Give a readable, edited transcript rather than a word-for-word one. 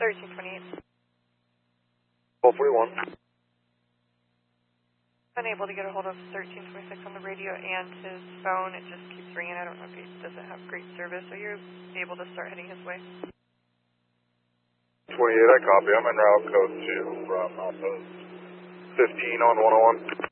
1328. 1241. Unable to get a hold of 1326 on the radio and his phone. It just keeps ringing. I don't know if he doesn't have great service. So you're able to start heading his way. 28, I copy. I'm en route code 2 from Outpost 15 on 101.